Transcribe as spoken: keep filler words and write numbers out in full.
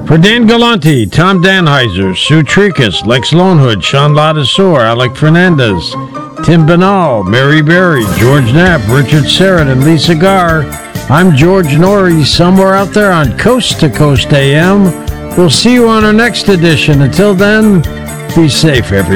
For Dan Galante, Tom Danheiser, Sue Tricus, Lex Lonehood, Sean Ladasor, Alec Fernandez, Tim Banal, Mary Berry, George Knapp, Richard Serrett, and Lisa Garr, I'm George Norrie, somewhere out there on Coast to Coast A M. We'll see you on our next edition. Until then, be safe, everyone.